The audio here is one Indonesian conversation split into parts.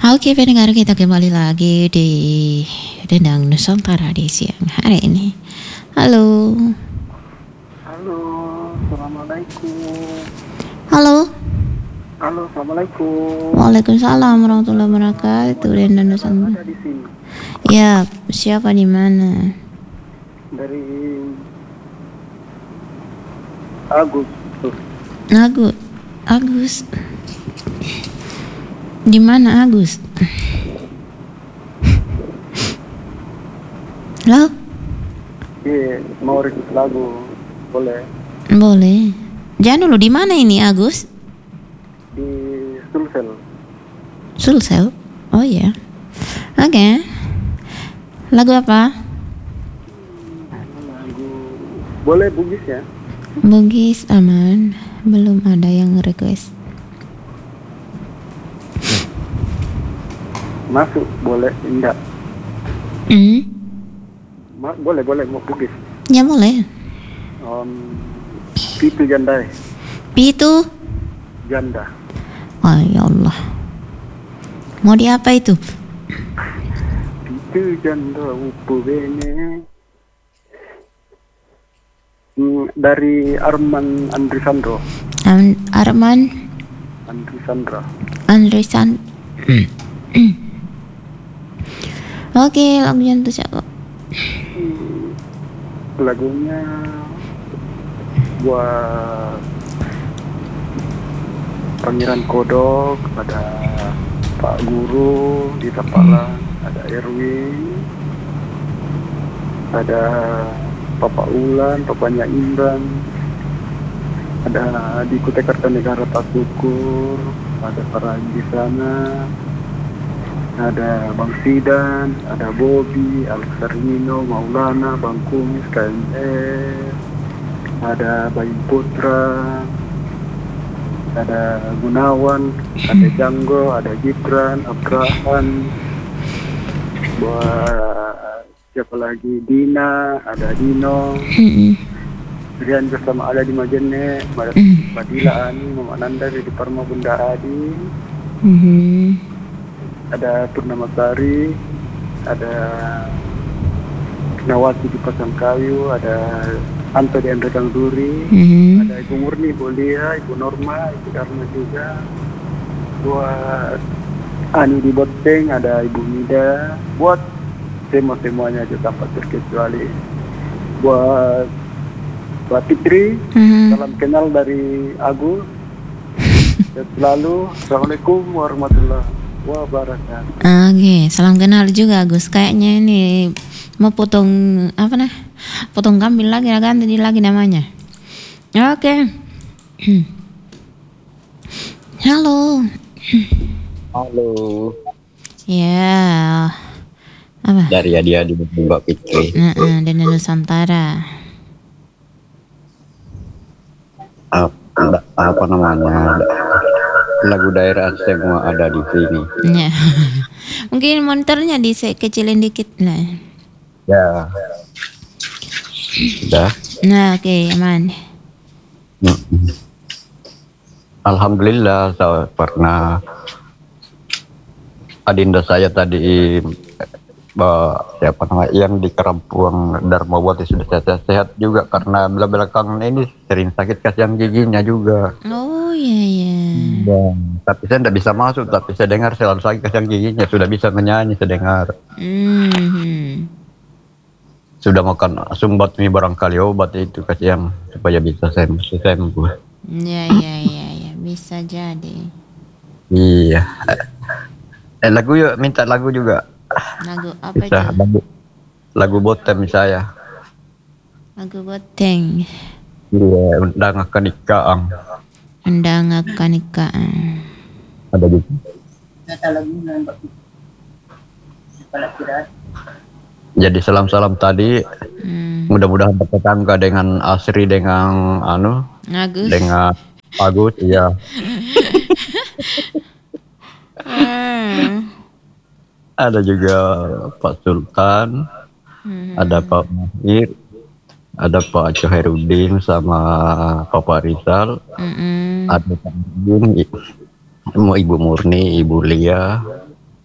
Oke, pendengar, kita kembali lagi di Dendang Nusantara di siang hari ini. Halo. Halo, assalamualaikum. Halo. Halo, assalamualaikum. Waalaikumsalam warahmatullahi wabarakatuh. Dendang Nusantara. Ada di sini Ya, siapa di mana? dari Agus. Agus. Di mana Agus? Halo? Iya, mau request lagu, boleh? Boleh. Jangan dulu, di mana ini Agus? Di Sulsel. Sulsel? Oh iya. Oke. Lagu apa? Lagu, boleh Bugis ya? Bugis aman. Belum ada yang request. Masuk, boleh? Enggak. Boleh, mau Bugis. Ya boleh. Pitu janda. Pitu? Janda. Oh ya Allah. Mau di apa itu? Pitu janda upu bene. Dari Arman Andri Sandro. Arman Andri Sandra. Andresan. Oke, lagunya untuk siapa? Lagunya buat Pangeran Kodok, ada Pak Guru di Tapalan, ada Erwin, ada Papa Ulan, papanya Imran, ada di Kutai Kartanegara Tasukur, ada para di sana, ada Bang Sidan, ada Bobby, Alex Armino, Maulana, Bang Kumis, KMR, ada Bayu Putra, ada Gunawan, ada Janggo, ada Gibran, Abrahan, buat siapa lagi, Dina, ada Dino, Rian bersama ada di Majene, Madila Ani, Mama Nanda di Parma Bunda Adi, ada Purnama Sari, ada Nawati di Pasangkayu, ada Anto di Andrekang Duri, ada Ibu Murni, Ibu Lia, Ibu Norma, Ibu Dharma juga, buat Ani di Boteng, ada Ibu Mida, buat semuanya aja tanpa terkecuali, buat Mbak Fitri, salam kenal dari Agus, dan selalu Assalamualaikum warahmatullahi wabarakatuh. Oke, salam kenal juga Agus. Kayaknya ini mau potong potong kambing lagi, ganti lagi namanya. Oke. Halo. Halo. Ya. Apa? Dari Adia di Mbak Fitri. Dan Nusantara. Apa namanya? Lagu daerah semua ada di sini. Ya. Mungkin monitornya kecilin dikit lah. Ya. Sudah. Nah, oke, aman. Alhamdulillah, saya pernah adinda saya tadi siapa namanya yang di Karampuang Dharmawati sudah sehat juga, karena belakangan ini sering sakit kasihan giginya juga. Oh iya. Tapi saya tidak bisa masuk, tapi saya dengar selalu sakit kasihan giginya, sudah bisa menyanyi, saya dengar. Sudah makan sumbat mie barangkali obat itu kasihan supaya bisa sembuh. Ya, bisa jadi. Iya. Lagu yuk, minta lagu juga. Lagu apa bisa, itu? Lagu Botem saya. Lagu Boteng. Iya, undang akan nikah. Undang akan nikah. Ada juga. Jadi salam-salam tadi. Mudah-mudahan bertetangga dengan Asri, dengan Agus. Dengan Agus, iya. Ada juga Pak Sultan, ada Pak Mahir, ada Pak Coherudin sama Papa Rizal, ada Pak Ibu Murni, Ibu Lia,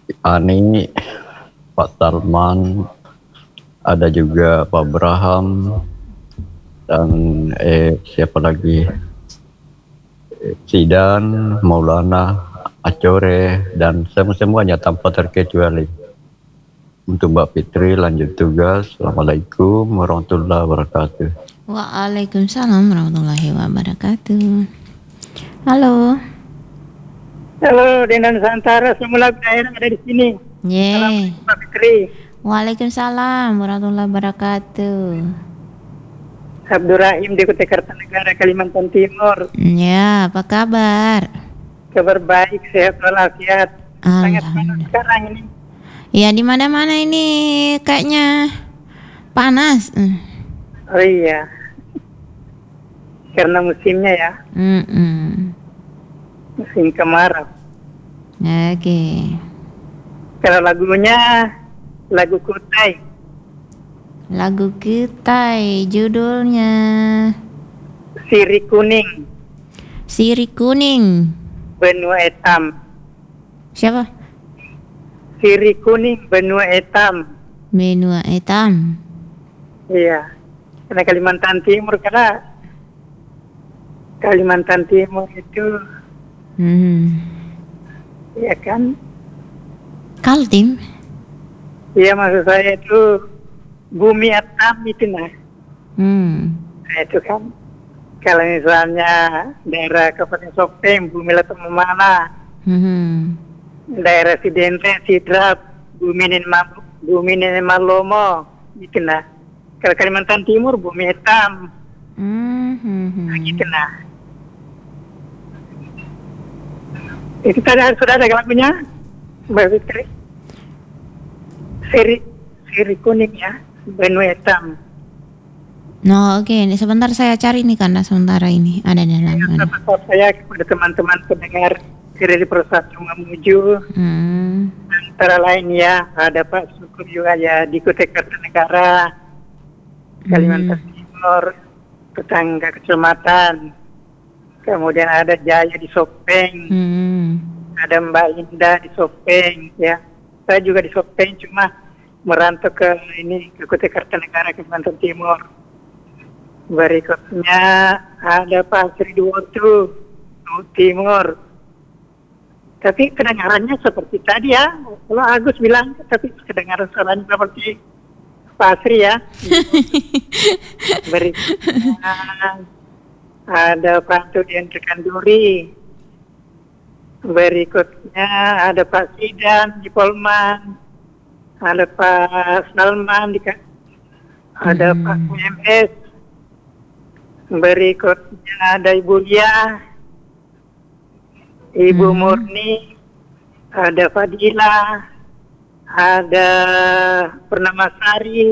Ani, Pak Salman, ada juga Pak Abraham, dan siapa lagi? Sidan, Maulana, Acore, dan semuanya tanpa terkecuali. Untuk Mbak Fitri lanjut tugas. Assalamualaikum warahmatullahi wabarakatuh. Waalaikumsalam warahmatullahi wabarakatuh. Halo. Halo, Denda Nusantara, semula daerah ada di sini. Assalamualaikum Mbak Fitri. Waalaikumsalam warahmatullahi wabarakatuh. Abdurrahim di Kota Kartanegara, Kalimantan Timur. Ya, apa kabar? Kabar baik, sehat walafiat. Sangat panas sekarang ini. Ya, di mana-mana ini kayaknya panas. Oh iya, karena musimnya ya. Musim kemarau. Oke. Kalau lagunya lagu Kutai. Lagu Kutai, judulnya Sirih Kuning, Sirih Kuning. Benua Hitam. Siapa? Sirih Kuning, Benua Hitam. Benua Hitam. Iya, karena Kalimantan Timur, karena Kalimantan Timur itu, iya kan? Kaltim. Iya, maksud saya itu bumi hitam itu nah. Nah itu kan, kalau misalnya daerah Kabupaten Sopeng, bumi letak mana? Daerah Sidente, Sidrap, bumi Nenek Malomo, gitu nah. Kalau Kalimantan Timur, bumi hitam. Nah, gitu nah. Itu tadi sudah ada lagunya, Mbak Fitri. Sirih Kuning ya, Benua Hitam. No, oke. Sebentar saya cari nih karena sementara ini ada dalam. Saya kepada teman-teman pendengar dari Persatu Mamuju, antara lain ya ada Pak Syukur juga ya di Kota Kartanegara, Kalimantan Timur, tetangga kecamatan. Kemudian ada Jaya di Sopeng, ada Mbak Indah di Sopeng ya. Saya juga di Sopeng, cuma merantau ke Kota Kartanegara, Kalimantan Timur. Berikutnya ada Pak Sri Duwotu, Timur. Tapi kedengarannya seperti tadi ya. Kalau Agus bilang, tapi kedengaran suaranya seperti Pak Sri ya. Berikutnya ada Pak Tudian Rekanduri. Berikutnya ada Pak Sidan di Polman. Ada Pak Salman ada Pak UMS. Berikutnya ada Ibu Lia, Ibu Murni, ada Fadila, ada Pernamasari,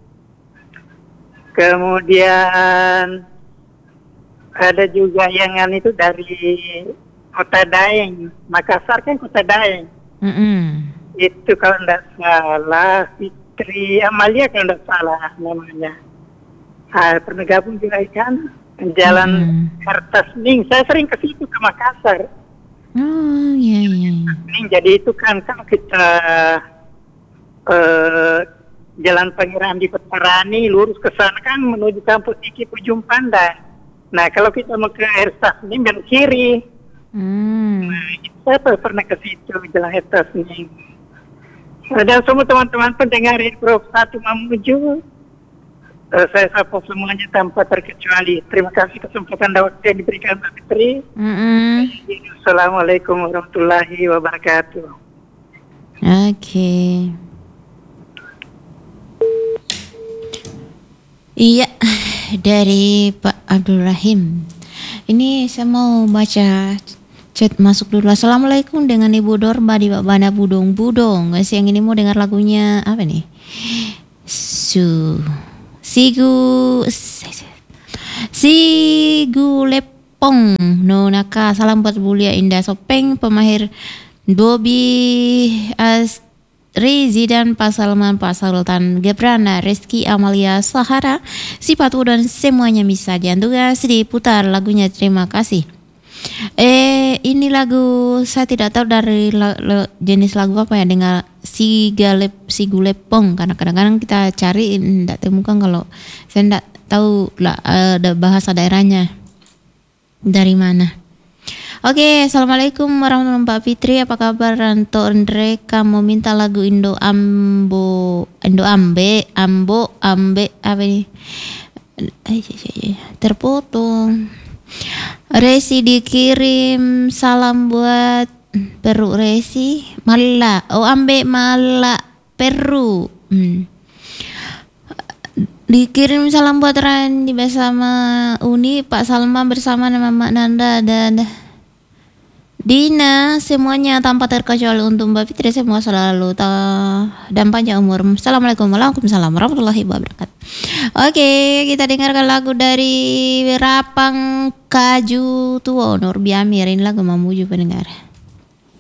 kemudian ada juga yang itu dari Kota Daeng, Makassar kan Kota Daeng. Itu kalau tidak salah Fitri Amalia kalau tidak salah namanya. Pernah gabung juga kan Jalan Kertasning. Saya sering ke situ ke Makassar. Oh iya. Jadi itu kan kita Jalan Pangeran di Petarani lurus ke sana kan menuju kampus Iki Ujung Pandang. Nah kalau kita mau ke Kertasning dan kiri. Nah, saya pernah ke situ Jalan Kertasning. Dan semua teman-teman pendengar Prof. Satu Mamuju. Saya sapa semuanya tanpa terkecuali. Terima kasih kesempatan yang diberikan Mbak Fitri. Assalamualaikum warahmatullahi wabarakatuh. Oke. Iya, dari Pak Abdul Rahim. Ini saya mau baca chat masuk dulu. Assalamualaikum dengan Ibu Dorba di Bana Budong. Siang ini mau dengar lagunya apa nih? Sigu Lepong Nonaka. Salam buat Bulia Indah Sopeng, pemahir Bobby Rizi dan Pak Salman, Pak Sultan Gebrana, Reski Amalia Sahara, Sifat dan semuanya bisa jantugas diputar lagunya. Terima kasih. Ini lagu saya tidak tahu dari jenis lagu apa ya, dengan Sigulepong, karena kadang-kadang kita cari tidak temukan kalau saya tidak tahu lah ada bahasa daerahnya dari mana. Oke, assalamualaikum warahmatullahi wabarakatuh. Mbak Fitri, apa kabar? Ranto Andre, kamu minta lagu Indo Ambe apa ini? Terpotong. Resi dikirim salam buat Peru. Resi Mala, Ambe Mala Peru. Dikirim salam buat Randi bersama Uni, Pak Salman bersama nama Mak Nanda dan Dina, semuanya tanpa terkecuali untuk Mbak Fitri, semua selalu dan panjang umur. Assalamualaikum warahmatullahi wabarakatuh. Oke, kita dengarkan lagu dari Rapang Kaju Tuo Nur Biamir. Ini lagu memuju pendengar.